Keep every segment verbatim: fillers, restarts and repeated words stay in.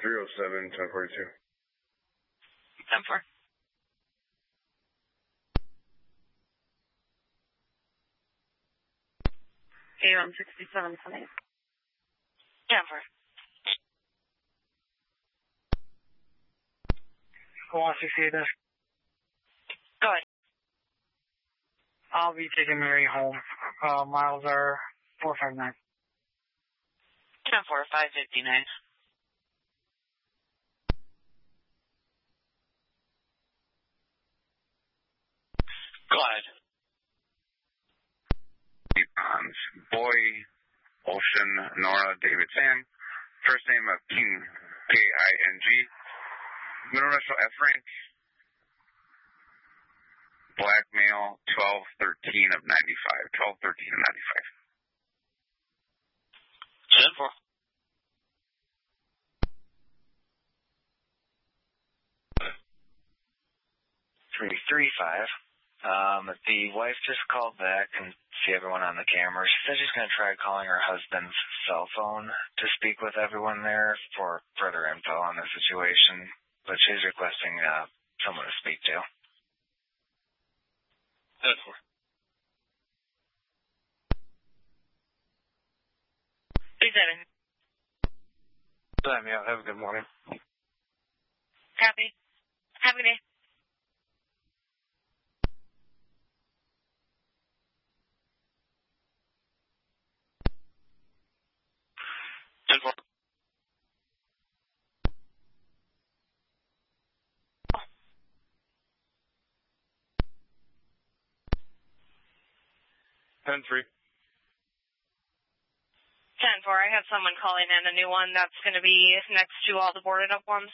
three oh seven, ten forty-two. ten four. A M sixty-seven twenty. ten four. Go on, sixty-eight dash. Go ahead. I'll be taking Mary home. Uh, miles are four five nine. ten four, five fifty-nine. Go ahead. Ponds. Boy, Ocean, Nora, David Sam. First name of King, K I N G. Middle initial F rank. Black male, twelve thirteen of ninety-five. twelve thirteen of ninety-five. ten four. three three five. Um, the wife just called back and see everyone on the camera. She said she's going to try calling her husband's cell phone to speak with everyone there for further info on the situation, but she's requesting uh, someone to speak to. ten four. three seven. Sam, yeah, have a good morning. Copy. Have a good day. ten four. ten three. ten four, I have someone calling in a new one that's going to be next to all the boarded up ones.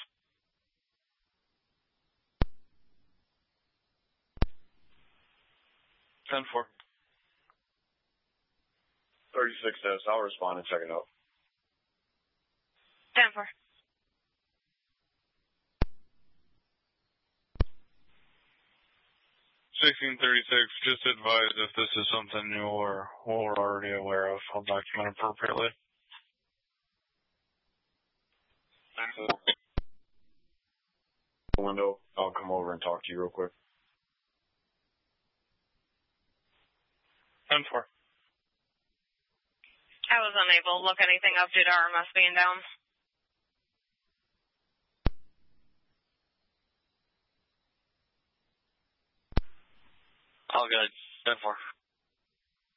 ten four. thirty-six dash. I'll respond and check it out. ten four. sixteen thirty-six, just advise if this is something new or we're already aware of. I'll document appropriately. Window, I'll come over and talk to you real quick. ten four. I was unable to look anything up due to R M S being down. All good. ten four.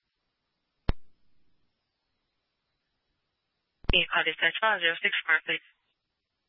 Call dispatch five zero six four, please.